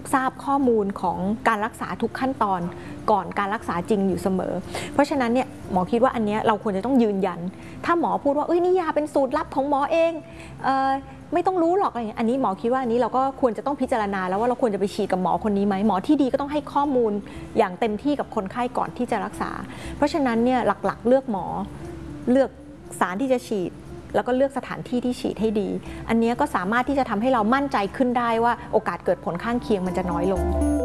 ทราบข้อมูลของการรักษาทุกขั้นตอนก่อนการรักษาจริงอยู่เสมอเพราะฉะนั้นเนี่ยหมอคิดว่าอันนี้เราควรจะต้องยืนยันถ้าหมอพูดว่านี่ยาเป็นสูตรลับของหมอเองไม่ต้องรู้หรอกอะไรอย่างนี้อันนี้หมอคิดว่าอันนี้เราก็ควรจะต้องพิจารณาแล้วว่าเราควรจะไปฉีดกับหมอคนนี้ไหมหมอที่ดีก็ต้องให้ข้อมูลอย่างเต็มที่กับคนไข้ก่อนที่จะรักษาเพราะฉะนั้นเนี่ยหลักๆเลือกหมอเลือกสารที่จะฉีดแล้วก็เลือกสถานที่ที่ฉีดให้ดีอันนี้ก็สามารถที่จะทำให้เรามั่นใจขึ้นได้ว่าโอกาสเกิดผลข้างเคียงมันจะน้อยลง